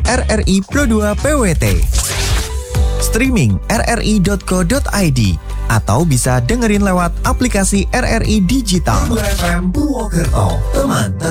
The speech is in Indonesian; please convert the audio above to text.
RRI Pro 2 PWT. Streaming rri.co.id atau bisa dengerin lewat aplikasi RRI Digital. FM Purwokerto, teman